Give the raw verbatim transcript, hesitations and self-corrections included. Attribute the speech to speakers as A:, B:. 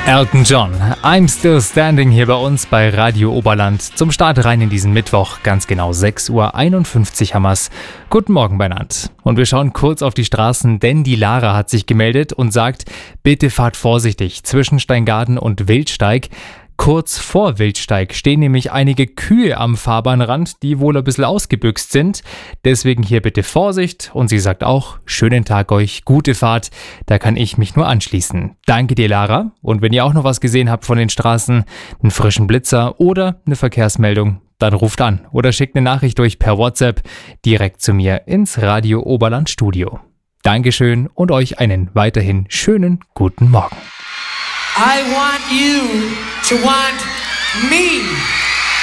A: Elton John, I'm Still Standing hier bei uns bei Radio Oberland. Zum Start rein in diesen Mittwoch, ganz genau sechs Uhr einundfünfzig haben wir's. Guten Morgen beieinander. Und wir schauen kurz auf die Straßen, denn die Lara hat sich gemeldet und sagt, bitte fahrt vorsichtig zwischen Steingaden und Wildsteig. Kurz vor Wildsteig stehen nämlich einige Kühe am Fahrbahnrand, die wohl ein bisschen ausgebüxt sind. Deswegen hier bitte Vorsicht. Und sie sagt auch, schönen Tag euch, gute Fahrt. Da kann ich mich nur anschließen. Danke dir, Lara. Und wenn ihr auch noch was gesehen habt von den Straßen, einen frischen Blitzer oder eine Verkehrsmeldung, dann ruft an oder schickt eine Nachricht durch per WhatsApp direkt zu mir ins Radio Oberland Studio. Dankeschön und euch einen weiterhin schönen guten Morgen.
B: I want you to want me.